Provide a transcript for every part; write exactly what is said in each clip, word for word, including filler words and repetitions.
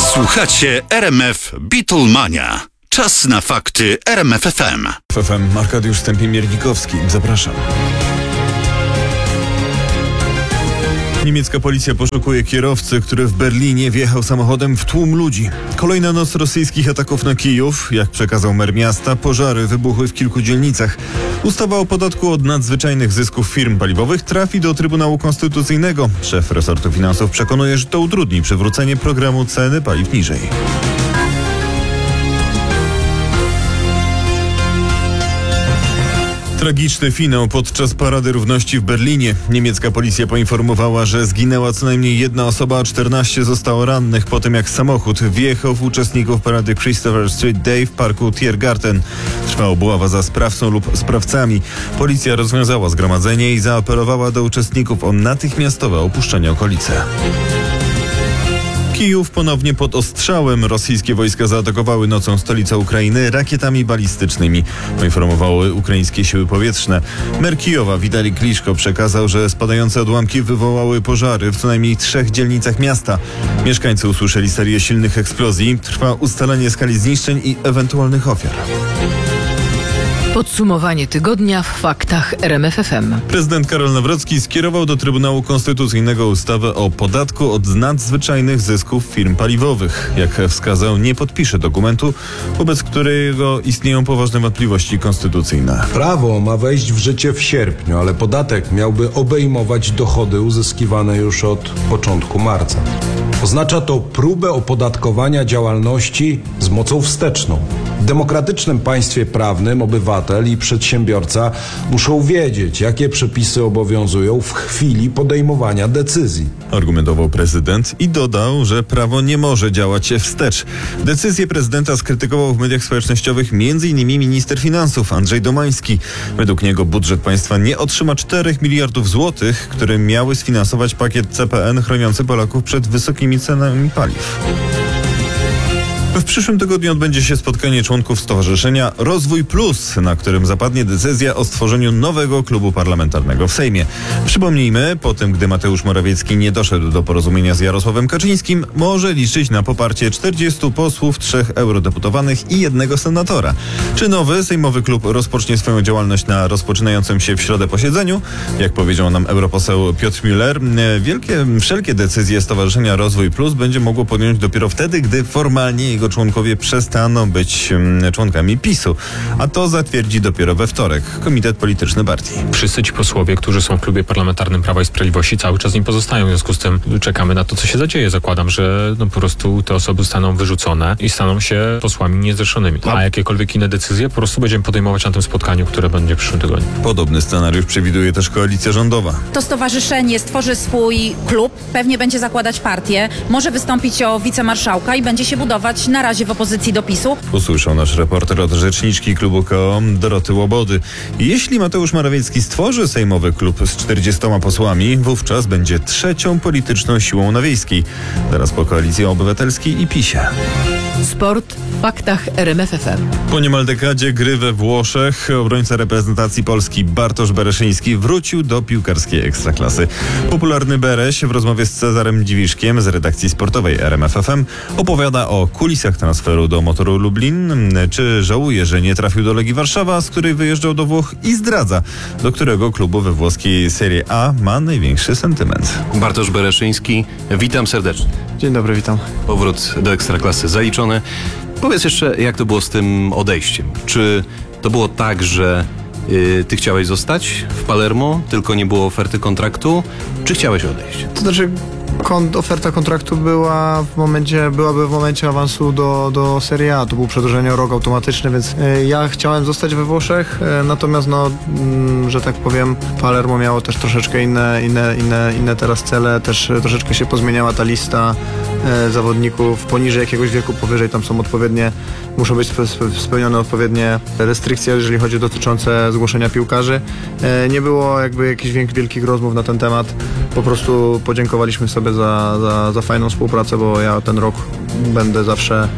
Słuchacie R M F Beatlemania. Czas na fakty R M F F M. F M Arkadiusz Stępień-Miernikowski. Zapraszam. Niemiecka policja poszukuje kierowcy, który w Berlinie wjechał samochodem w tłum ludzi. Kolejna noc rosyjskich ataków na Kijów. Jak przekazał mer miasta, pożary wybuchły w kilku dzielnicach. Ustawa o podatku od nadzwyczajnych zysków firm paliwowych trafi do Trybunału Konstytucyjnego. Szef resortu finansów przekonuje, że to utrudni przywrócenie programu ceny paliw niżej. Tragiczny finał podczas Parady Równości w Berlinie. Niemiecka policja poinformowała, że zginęła co najmniej jedna osoba, a czternaście zostało rannych po tym, jak samochód wjechał w uczestników parady Christopher Street Day w parku Tiergarten. Trwa obława za sprawcą lub sprawcami. Policja rozwiązała zgromadzenie i zaapelowała do uczestników o natychmiastowe opuszczenie okolicy. Kijów ponownie pod ostrzałem. Rosyjskie wojska zaatakowały nocą stolicę Ukrainy rakietami balistycznymi, poinformowały ukraińskie siły powietrzne. Mer Kijowa Witalij Kliczko przekazał, że spadające odłamki wywołały pożary w co najmniej trzech dzielnicach miasta. Mieszkańcy usłyszeli serię silnych eksplozji. Trwa ustalenie skali zniszczeń i ewentualnych ofiar. Podsumowanie tygodnia w faktach R M F F M. Prezydent Karol Nawrocki skierował do Trybunału Konstytucyjnego ustawę o podatku od nadzwyczajnych zysków firm paliwowych. Jak wskazał, nie podpisze dokumentu, wobec którego istnieją poważne wątpliwości konstytucyjne. Prawo ma wejść w życie w sierpniu, ale podatek miałby obejmować dochody uzyskiwane już od początku marca. Oznacza to próbę opodatkowania działalności z mocą wsteczną. W demokratycznym państwie prawnym obywatel i przedsiębiorca muszą wiedzieć, jakie przepisy obowiązują w chwili podejmowania decyzji. Argumentował prezydent i dodał, że prawo nie może działać wstecz. Decyzję prezydenta skrytykował w mediach społecznościowych między innymi minister finansów Andrzej Domański. Według niego budżet państwa nie otrzyma czterech miliardów złotych, które miały sfinansować pakiet C P N chroniący Polaków przed wysokimi cenami paliw. W przyszłym tygodniu odbędzie się spotkanie członków Stowarzyszenia Rozwój Plus, na którym zapadnie decyzja o stworzeniu nowego klubu parlamentarnego w Sejmie. Przypomnijmy, po tym gdy Mateusz Morawiecki nie doszedł do porozumienia z Jarosławem Kaczyńskim, może liczyć na poparcie czterdziestu posłów, trzech eurodeputowanych i jednego senatora. Czy nowy sejmowy klub rozpocznie swoją działalność na rozpoczynającym się w środę posiedzeniu? Jak powiedział nam europoseł Piotr Müller, wielkie, wszelkie decyzje Stowarzyszenia Rozwój Plus będzie mogło podjąć dopiero wtedy, gdy formalnie jego członkowie przestaną być członkami PiSu, a to zatwierdzi dopiero we wtorek Komitet Polityczny Partii. Wszyscy ci posłowie, którzy są w klubie parlamentarnym Prawa i Sprawiedliwości, cały czas nim pozostają. W związku z tym czekamy na to, co się zadzieje. Zakładam, że no po prostu te osoby zostaną wyrzucone i staną się posłami niezrzeszonymi. A jakiekolwiek inne decyzje po prostu będziemy podejmować na tym spotkaniu, które będzie w przyszłym tygodniu. Podobny scenariusz przewiduje też koalicja rządowa. To stowarzyszenie stworzy swój klub, pewnie będzie zakładać partię, może wystąpić o wicemarszałka i będzie się budować na razie w opozycji do PiSu. Usłyszał nasz reporter od rzeczniczki klubu K O Doroty Łobody. Jeśli Mateusz Morawiecki stworzy sejmowy klub z czterdziestoma posłami, wówczas będzie trzecią polityczną siłą na Wiejskiej. Zaraz po Koalicji Obywatelskiej i PiSie. Sport w faktach R M F F M. Po niemal dekadzie gry we Włoszech obrońca reprezentacji Polski Bartosz Bereszyński wrócił do piłkarskiej ekstraklasy. Popularny Bereś w rozmowie z Cezarem Dziwiszkiem z redakcji sportowej R M F F M opowiada o kulisach transferu do Motoru Lublin, czy żałuje, że nie trafił do Legii Warszawa, z której wyjeżdżał do Włoch, i zdradza, do którego klubu we włoskiej Serie A ma największy sentyment. Bartosz Bereszyński, witam serdecznie. Dzień dobry, witam. Powrót do ekstraklasy zaliczony. Powiedz jeszcze, jak to było z tym odejściem? Czy to było tak, że yy, ty chciałeś zostać w Palermo, tylko nie było oferty kontraktu, czy chciałeś odejść? To znaczy, kon- oferta kontraktu była w momencie, byłaby w momencie awansu do, do Serie A. To był przedłużenie o rok automatyczny, więc yy, ja chciałem zostać we Włoszech, yy, natomiast no, yy, że tak powiem, Palermo miało też troszeczkę inne, inne, inne, inne teraz cele, też yy, troszeczkę się pozmieniała ta lista yy, zawodników poniżej jakiegoś wieku, powyżej, tam są odpowiednie, muszą być spełnione odpowiednie restrykcje, jeżeli chodzi dotyczące zgłoszenia piłkarzy. Yy, nie było jakby jakichś wielkich rozmów na ten temat, po prostu podziękowaliśmy sobie za, za, za fajną współpracę, bo ja ten rok będę zawsze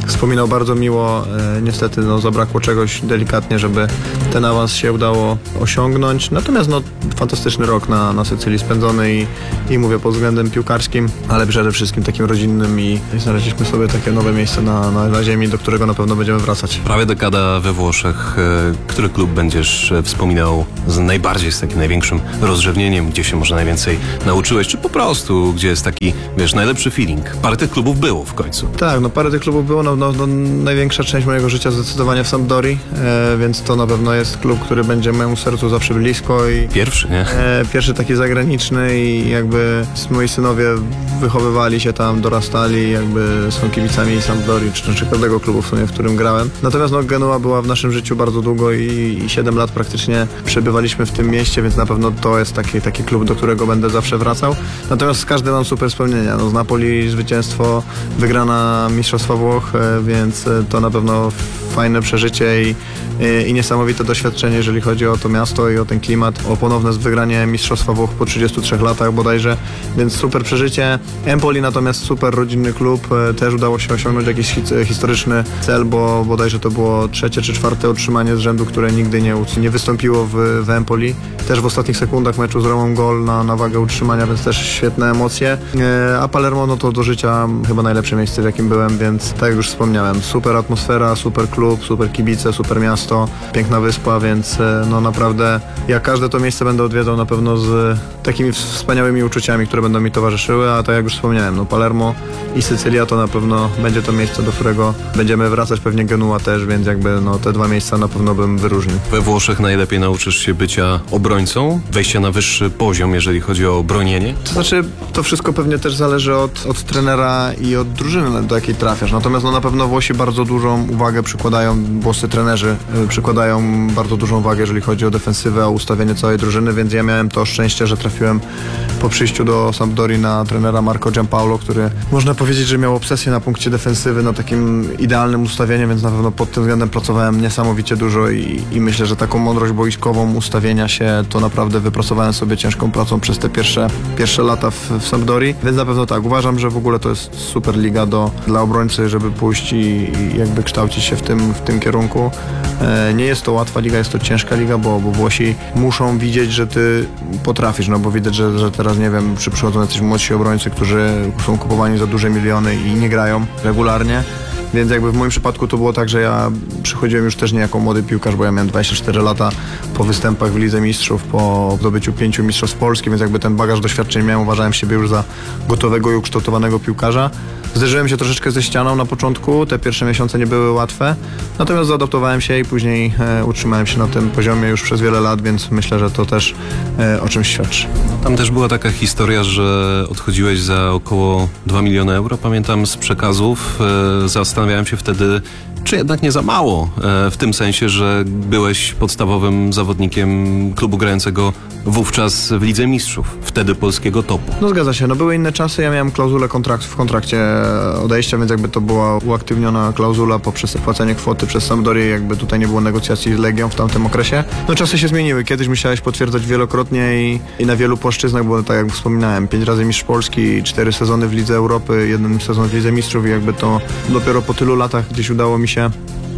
wspominał bardzo miło. E, niestety no, zabrakło czegoś delikatnie, żeby ten awans się udało osiągnąć. Natomiast no, fantastyczny rok na, na Sycylii spędzony i, i mówię pod względem piłkarskim, ale przede wszystkim takim rodzinnym i, i znaleźliśmy sobie takie nowe miejsce na, na, na ziemi, do którego na pewno będziemy wracać. Prawie dekada we Włoszech. E, Który klub będziesz e, wspominał z najbardziej, z takim największym rozrzewnieniem, gdzie się może najwięcej nauczyłeś, czy po prostu, gdzie jest taki, wiesz, najlepszy feeling? Parę tych klubów było w końcu. Tak, no parę tych klubów było, no, no, no największa część mojego życia zdecydowanie w Sampdori, e, więc to na pewno jest klub, który będzie mojemu sercu zawsze blisko i Pierwszy, nie? e, pierwszy taki zagraniczny i jakby moi synowie wychowywali się tam, dorastali, jakby są kibicami Sampdori, czy, czy każdego klubu w sumie, w którym grałem. Natomiast no Genua była w naszym życiu bardzo długo i, i siedem lat praktycznie przebywaliśmy w tym mieście, więc na pewno to jest taki, taki klub, do którego będę zawsze wracał. Natomiast z każdym mam super wspomnienia. No, z Napoli zwycięstwo, wygrana Mistrzostwa Włoch, e, więc to na pewno fajne przeżycie i, i, i niesamowite doświadczenie, jeżeli chodzi o to miasto i o ten klimat, o ponowne wygranie Mistrzostwa Włoch po trzydziestu trzech latach bodajże, więc super przeżycie. Empoli natomiast super rodzinny klub, e, też udało się osiągnąć jakiś hi- historyczny cel, bo bodajże to było trzecie czy czwarte otrzymanie z rzędu, które nigdy nie, nie wystąpiło w, w Empoli. Też w ostatnich sekundach meczu z Romą gol na, na wagę utrzymania, więc też świetne emocje. E, a Palermo no to do życia chyba najlepsze miejsce, w jakim byłem, więc tak jak już wspomniałem, super atmosfera, super klub, super kibice, super miasto, piękna wyspa, więc e, no naprawdę ja każde to miejsce będę odwiedzał na pewno z takimi wspaniałymi uczuciami, które będą mi towarzyszyły, a tak jak już wspomniałem, no Palermo i Sycylia to na pewno będzie to miejsce, do którego będziemy wracać, pewnie Genua też, więc jakby no te dwa miejsca na pewno bym wyróżnił. We Włoszech najlepiej nauczysz się bycia obrońcą, wejścia na wyższy poziom, jeżeli chodzi o bronienie. To znaczy, to wszystko pewnie też zależy od, od trenera i od drużyny, do jakiej trafiasz. Natomiast no, na pewno Włosi bardzo dużą uwagę przykładają, włoscy trenerzy y, przykładają bardzo dużą wagę, jeżeli chodzi o defensywę, o ustawienie całej drużyny, więc ja miałem to szczęście, że trafiłem po przyjściu do Sampdori na trenera Marco Giampaolo, który można powiedzieć, że miał obsesję na punkcie defensywy, na takim idealnym ustawieniem, więc na pewno pod tym względem pracowałem niesamowicie dużo i, i myślę, że taką mądrość boiskową, ustawienia się, to naprawdę wypracowałem sobie ciężką pracą przez te pierwsze, pierwsze lata w, w Sampdori, więc na pewno tak, uważam, że w ogóle to jest super liga do, dla obrońcy, żeby pójść i, i jakby kształcić się w tym, w tym kierunku. E, nie jest to łatwa liga, jest to ciężka liga, bo, bo Włosi muszą widzieć, że ty potrafisz, no bo widać, że, że teraz, nie wiem, czy przychodzą jacyś młodsi obrońcy, którzy są kupowani za duże miliony i nie grają regularnie. Więc jakby w moim przypadku to było tak, że ja przychodziłem już też nie jako młody piłkarz, bo ja miałem dwadzieścia cztery lata po występach w Lidze Mistrzów, po zdobyciu pięciu mistrzostw Polski, więc jakby ten bagaż doświadczeń miałem, uważałem siebie już za gotowego i ukształtowanego piłkarza. Zderzyłem się troszeczkę ze ścianą na początku, te pierwsze miesiące nie były łatwe, natomiast zaadaptowałem się i później e, utrzymałem się na tym poziomie już przez wiele lat, więc myślę, że to też e, o czymś świadczy. Tam też była taka historia, że odchodziłeś za około dwa miliony euro, pamiętam z przekazów. E, zastanawiałem się wtedy, czy jednak nie za mało, e, w tym sensie, że byłeś podstawowym zawodnikiem klubu grającego wówczas w Lidze Mistrzów, wtedy polskiego topu. No zgadza się, no były inne czasy, ja miałem klauzulę kontrakt, w kontrakcie odejścia, więc jakby to była uaktywniona klauzula poprzez płacenie kwoty przez Sampdorię, jakby tutaj nie było negocjacji z Legią w tamtym okresie. No czasy się zmieniły, kiedyś musiałeś potwierdzać wielokrotnie i, i na wielu płaszczyznach, bo tak jak wspominałem, pięć razy mistrz Polski, cztery sezony w Lidze Europy, jeden sezon w Lidze Mistrzów i jakby to dopiero po tylu latach gdzieś udało mi się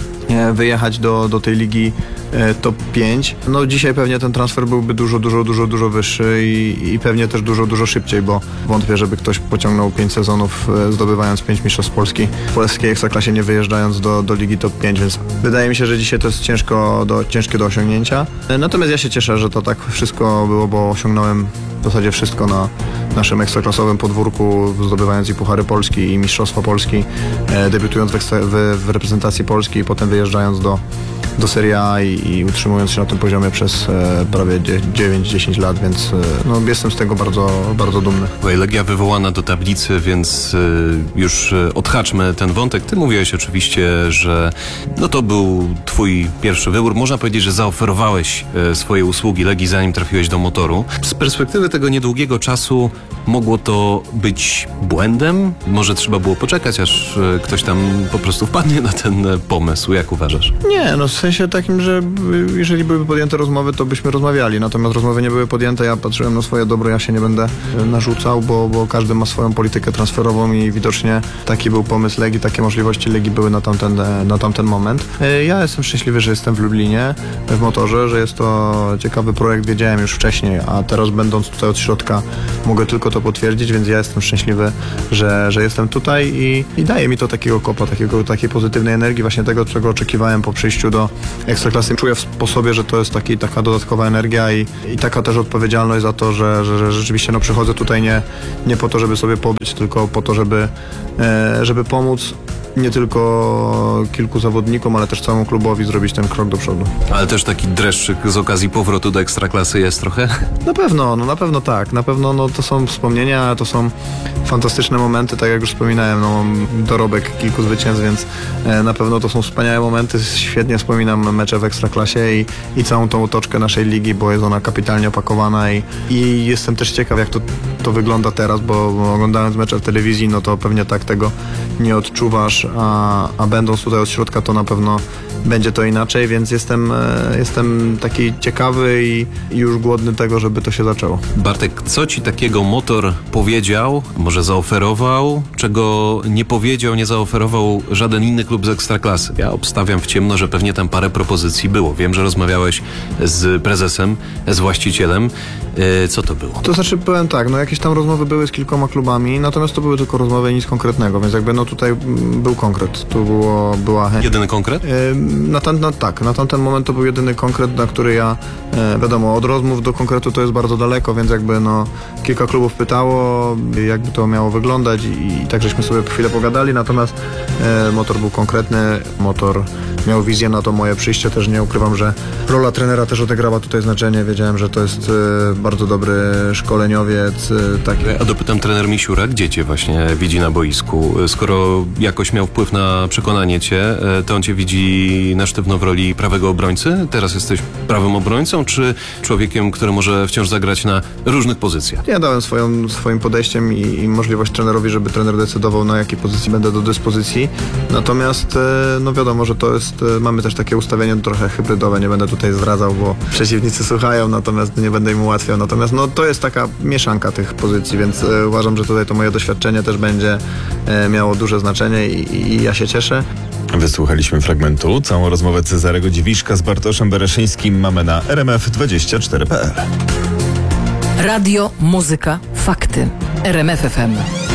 wyjechać do, do tej ligi e, top pięć. No dzisiaj pewnie ten transfer byłby dużo, dużo, dużo, dużo wyższy i, i pewnie też dużo, dużo szybciej, bo wątpię, żeby ktoś pociągnął pięć sezonów e, zdobywając pięć mistrzostw Polski w polskiej ekstraklasie, nie wyjeżdżając do, do ligi top pięć, więc wydaje mi się, że dzisiaj to jest ciężko do, ciężkie do osiągnięcia. E, natomiast ja się cieszę, że to tak wszystko było, bo osiągnąłem w zasadzie wszystko na naszym ekstraklasowym podwórku, zdobywając i Puchary Polski i Mistrzostwa Polski, e, debiutując w, ekstra, w, w reprezentacji Polski i potem wyjeżdżając do, do Serie A i, i utrzymując się na tym poziomie przez e, prawie dziewięć dziesięć lat, więc e, no, jestem z tego bardzo, bardzo dumny. Legia wywołana do tablicy, więc y, już y, odhaczmy ten wątek. Ty mówiłeś oczywiście, że no to był twój pierwszy wybór. Można powiedzieć, że zaoferowałeś y, swoje usługi Legii, zanim trafiłeś do Motoru. Z perspektywy tego niedługiego czasu mogło to być błędem? Może trzeba było poczekać, aż y, ktoś tam po prostu wpadnie na ten y, pomysł. Jak uważasz? Nie, no w sensie takim, że jeżeli były podjęte rozmowy, to byśmy rozmawiali, natomiast rozmowy nie były podjęte, ja patrzyłem na swoje dobro, ja się nie będę narzucał, bo, bo każdy ma swoją politykę transferową i widocznie taki był pomysł Legii, takie możliwości Legii były na tamten, na tamten moment. Ja jestem szczęśliwy, że jestem w Lublinie, w Motorze, że jest to ciekawy projekt, wiedziałem już wcześniej, a teraz będąc tutaj od środka mogę tylko to potwierdzić, więc ja jestem szczęśliwy, że, że jestem tutaj i, i daje mi to takiego kopa, takiego, takiej pozytywnej energii, właśnie tego, czego oczekiwałem po przyjściu do Ekstraklasy. Czuję po sobie, że to jest taki, taka dodatkowa energia i, i taka też odpowiedzialność za to, że, że, że rzeczywiście no, przychodzę tutaj nie, nie po to, żeby sobie pobyć, tylko po to, żeby, e, żeby pomóc nie tylko kilku zawodnikom, ale też całemu klubowi zrobić ten krok do przodu. Ale też taki dreszczyk z okazji powrotu do Ekstraklasy jest trochę? Na pewno, no na pewno tak. Na pewno no, to są wspomnienia, to są fantastyczne momenty, tak jak już wspominałem, no, mam dorobek kilku zwycięstw, więc e, na pewno to są wspaniałe momenty. Świetnie wspominam mecze w Ekstraklasie i, i całą tą otoczkę naszej ligi, bo jest ona kapitalnie opakowana i, i jestem też ciekaw, jak to, to wygląda teraz, bo, bo oglądając mecze w telewizji, no to pewnie tak tego nie odczuwasz, a, a będąc tutaj od środka, to na pewno będzie to inaczej, więc jestem, e, jestem taki ciekawy i, i już głodny tego, żeby to się zaczęło. Bartek, co ci takiego Motor powiedział, może zaoferował, czego nie powiedział, nie zaoferował żaden inny klub z Ekstraklasy? Ja obstawiam w ciemno, że pewnie tam parę propozycji było. Wiem, że rozmawiałeś z prezesem, z właścicielem. E, co to było? To znaczy, powiem tak, no jakieś tam rozmowy były z kilkoma klubami, natomiast to były tylko rozmowy, nic konkretnego, więc jakby no tutaj był konkret, tu było, była chęć. Jedyny konkret? E, na ten, na, tak, na tamten moment to był jedyny konkret, na który ja, e, wiadomo, od rozmów do konkretu to jest bardzo daleko, więc jakby no kilka klubów pytało, jakby to miało wyglądać i, i tak żeśmy sobie chwilę pogadali, natomiast e, Motor był konkretny, Motor miał wizję na to moje przyjście, też nie ukrywam, że rola trenera też odegrała tutaj znaczenie, wiedziałem, że to jest e, bardzo dobry szkoleniowiec. E, taki. A dopytam trener Misiura, gdzie cię właśnie widzi na boisku? Skoro jakoś miał wpływ na przekonanie cię, e, to on cię widzi na sztywno w roli prawego obrońcy? Teraz jesteś prawym obrońcą, czy człowiekiem, który może wciąż zagrać na różnych pozycjach? Ja dałem swoją, swoim podejściem i, i możliwość trenerowi, żeby trener decydował, na jakiej pozycji będę do dyspozycji. Natomiast e, no wiadomo, że to jest, e, mamy też takie ustawienie trochę hybrydowe, nie będę tutaj zdradzał, bo przeciwnicy słuchają, natomiast nie będę im ułatwiał. Natomiast no to jest taka mieszanka tych pozycji, więc e, uważam, że tutaj to moje doświadczenie też będzie e, miało duże znaczenie i, i, i ja się cieszę. Wysłuchaliśmy fragmentu. Całą rozmowę Cezarego Dziwiszka z Bartoszem Bereszyńskim mamy na r m f dwadzieścia cztery kropka p l. Radio, muzyka, fakty. R M F F M.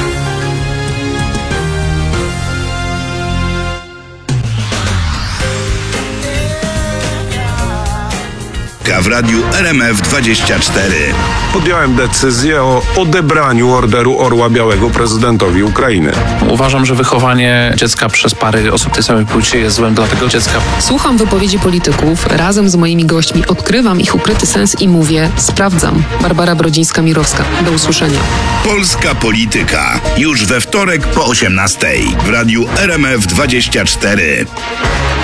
W radiu R M F dwadzieścia cztery. Podjąłem decyzję o odebraniu Orderu Orła Białego prezydentowi Ukrainy. Uważam, że wychowanie dziecka przez pary osób tej samej płci jest złem dla tego dziecka. Słucham wypowiedzi polityków, razem z moimi gośćmi odkrywam ich ukryty sens i mówię, sprawdzam. Barbara Brodzińska-Mirowska. Do usłyszenia. Polska polityka. Już we wtorek po osiemnastej. W radiu R M F dwadzieścia cztery.